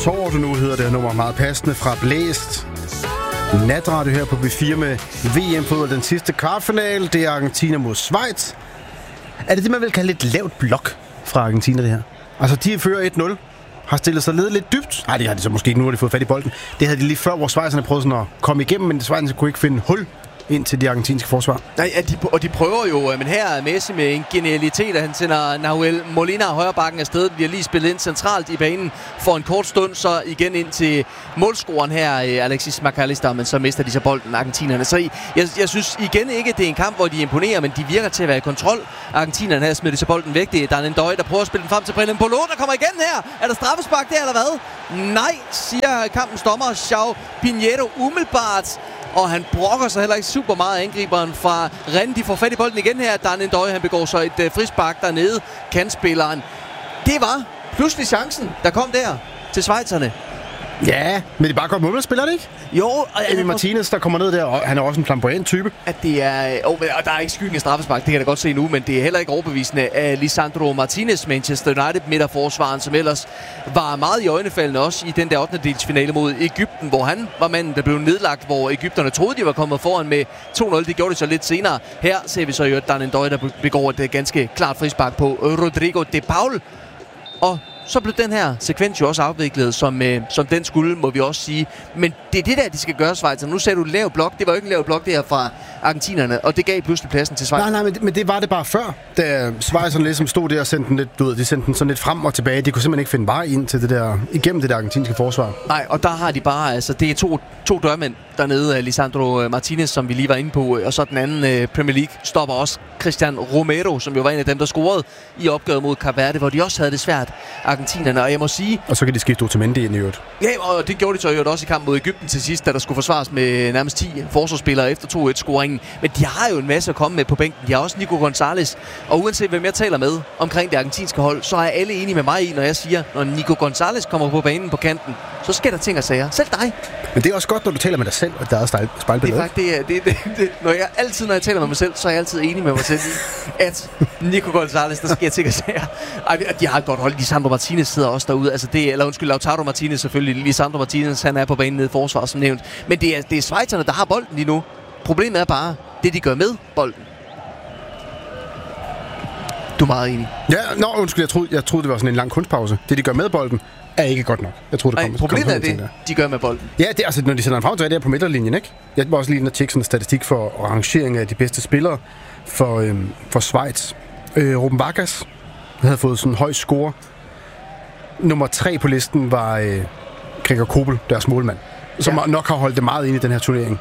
Sorte nu hedder det her nummer, meget passende, fra Blæst. Natradio her på B4 med VM-fodbold, den sidste kvartfinale. Det er Argentina mod Schweiz. Er det man vil kalde et lavt blok fra Argentina, det her? Altså, de fører 1-0, har stillet sig lidt dybt. Nej, det har de så måske ikke, nu har de fået fat i bolden. Det havde de lige før, hvor schweizerne prøvede sådan at komme igennem, men schweizerne kunne ikke finde hul ind til de argentinske forsvar. Nej, de prøver jo, men her er Messi med en genialitet, at han sender Nahuel Molina højre bakken afsted, bliver lige spillet ind centralt i banen for en kort stund, så igen ind til målscoren her, Alexis McAllister, men så mister de så bolden, argentinerne. Så jeg synes igen ikke, det er en kamp, hvor de imponerer, men de virker til at være i kontrol. Argentinerne her smider de så bolden væk. Det er Darlene Døje, der prøver at spille den frem til Brillen Polo, der kommer igen her. Er der straffespark der, eller hvad? Nej, siger kampens dommer, João Pinheiro, umiddelbart. Og han brokker sig heller ikke super meget, angriberen fra Rennes. De får fat i bolden igen her. Darlene Døje, han begår så et frispark dernede. Kantspilleren. Det var pludselig chancen, der kom der til schweizerne. Ja, men det er bare godt målspiller, ikke? Jo, og Emi Martinez, der kommer ned der, og han er også en flamboyant type. At det er... og der er ikke skyggen af straffespark, det kan jeg da godt se nu, men det er heller ikke overbevisende af Lisandro Martinez, Manchester United midterforsvaren, som ellers var meget i øjnefaldene også i den der 8. delsfinale mod Egypten, hvor han var manden, der blev nedlagt, hvor egypterne troede, de var kommet foran med 2-0. Det gjorde de så lidt senere. Her ser vi så jo, at Darlene Døje, der begår et ganske klart frispark på Rodrigo de Paul. Og så blev den her sekvens jo også afviklet, som den skulle, må vi også sige. Men det er det der, de skal gøre, Schweiz. Nu sagde du lav blok. Det var jo ikke en lav blok, det her fra argentinerne. Og det gav pludselig pladsen til Schweiz. Nej, men det var det bare før. Da Schweizerne ligesom stod der og sendte den lidt ud. De sendte den sådan lidt frem og tilbage. De kunne simpelthen ikke finde vej ind til det der, igennem det der argentinske forsvar. Nej, og der har de bare, altså det er to dørmænd dernede, Lisandro Martinez, som vi lige var inde på. Og så den anden Premier League stopper også Cristian Romero, som jo var en af dem, der scorede i opgøret mod Cape Verde, hvor de også havde det svært, argentinerne. Og jeg må sige... Og så kan de skifte Otamendi ind i øvrigt. Ja, og det gjorde de så jo også i kampen mod Egypten til sidst, da der skulle forsvares med nærmest 10 forsvarsspillere efter 2-1-scoringen. Men de har jo en masse at komme med på bænken. De har også Nico Gonzalez. Og uanset hvem jeg taler med omkring det argentinske hold, så er alle enige med mig i, når jeg siger, når Nico Gonzalez kommer på banen på kanten, så sker der ting og sager. Selv dig. Men det er også godt, når du taler med dig selv, og der er spejlbillede. Det er faktisk når jeg taler med mig selv, så er jeg altid enig med mig selv i, at Nico Gonzalez, der sker ting og sager. Ej, de har et godt hold. Lisandro Martinez sidder også derude. Altså Lautaro Martinez selvfølgelig. Lisandro Martinez, han er på banen nede i forsvar, som nævnt. Men det er schweizerne, der har bolden lige nu. Problemet er bare det, de gør med bolden. Du er meget enig. Ja, undskyld, jeg troede, det var sådan en lang kunstpause. Det, de gør med bolden, er ikke godt nok. Jeg troede, det kom. Problemet er det, de gør med bolden. Ja, det er altså, når de sender den frem til, det er på midterlinjen, ikke? Jeg var også lige inde og tjekke sådan en statistik for rangering af de bedste spillere for Schweiz. Ruben Vargas havde fået sådan en høj score. Nummer 3 på listen var Gregor Kobel, deres målmand, som nok har holdt det meget inde i den her turnering.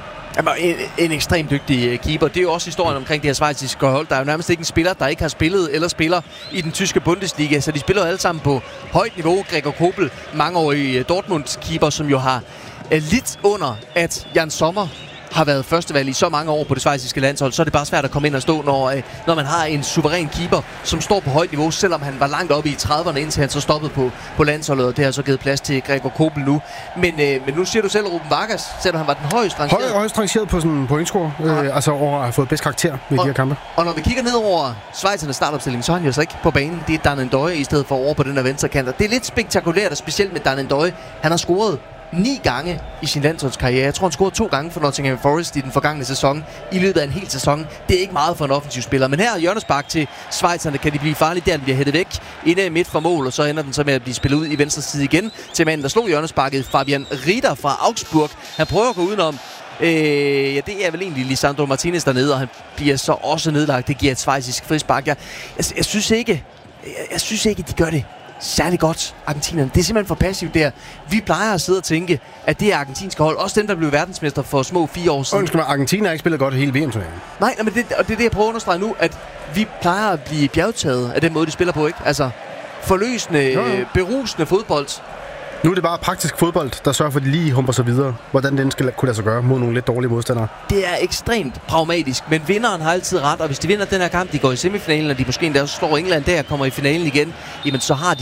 En ekstremt dygtig keeper. Det er jo også historien omkring det her schweiziske hold. Der er jo nærmest ikke en spiller, der ikke har spillet eller spiller i den tyske Bundesliga. Så de spiller jo alle sammen på højt niveau. Gregor Kobel, mangeårig Dortmunds keeper, som jo har lidt under, at Jan Sommer har været førstevalg i så mange år på det schweiziske landshold, så er det bare svært at komme ind og stå, når man har en suveræn keeper, som står på højt niveau, selvom han var langt oppe i 30'erne, indtil han så stoppede på landsholdet, og det har så givet plads til Gregor Kobel nu. Men nu siger du selv, Ruben Vargas, selvom han var den højst rangerede. Højst rangeret på sådan en pointscore, altså over at have fået bedst karakter ved de her kampe. Og når vi kigger ned over schweizernes startopstilling, så er han jo så ikke på banen. Det er Darlene Døje i stedet for over på den her venstre kant. Det er lidt spektakulært, og specielt med Darlene Døje. Han har scoret 9 gange i sin landsholdskarriere. Jeg tror, han scorede 2 gange for Nottingham Forest i den forgangne sæson. I løbet af en hel sæson. Det er ikke meget for en offensiv spiller. Men her er hjørnespark til schweizerne. Kan de blive farlige der, den bliver hættet væk inde midt for mål, og så ender den så med at blive spillet ud i venstre side igen til manden, der slog hjørnesparket, Fabian Rieder fra Augsburg. Han prøver at gå udenom. Det er vel egentlig Lisandro Martinez dernede, og han bliver så også nedlagt. Det giver et schweizisk frispark. Jeg synes ikke, de gør det særlig godt, argentinerne. Det er simpelthen for passivt der. Vi plejer at sidde og tænke, at det er argentinske hold. Også dem, der blev verdensmester for små 4 år siden. Undskyld mig, Argentina har ikke spillet godt hele VM-turneringen. Nej, men det er det, jeg prøver at understrege nu, at vi plejer at blive bjergtaget af den måde, de spiller på, ikke? Altså, forløsende, berusende fodbold. Nu er det bare praktisk fodbold, der sørger for, at de lige humper sig videre. Hvordan den skal kunne lade sig gøre mod nogle lidt dårlige modstandere. Det er ekstremt pragmatisk, men vinderen har altid ret. Og hvis de vinder den her kamp, de går i semifinalen, og de måske endda slår England der og kommer i finalen igen, jamen så har de jo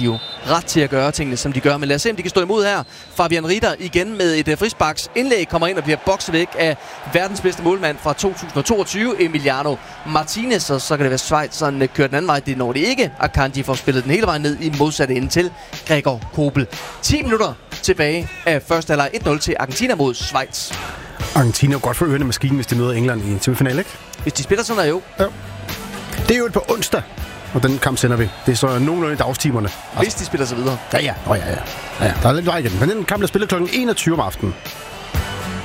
ret til at gøre tingene, som de gør. Men lad os se, om de kan stå imod her. Fabian Rieder igen med et frisparks indlæg, kommer ind og bliver bokset væk af verdens bedste målmand fra 2022, Emiliano Martinez. Og så kan det være Schweiz, sådan kører den anden vej. Det når det ikke. Akanji får spillet den hele vejen ned i modsatte ende til Gregor Kobel. 10 minutter tilbage af første halvleg. 1-0 til Argentina mod Schweiz. Argentina er godt for ørende maskinen, hvis de møder England i en semifinal, ikke? Hvis de spiller sådan, er jo. Ja. Det er jo på onsdag, og den kamp sender vi. Det er så nogenlunde i dagstimerne. Hvis de spiller så videre. Ja. Der er lidt vej igen. Men den kamp, der spiller kl. 21 om aftenen.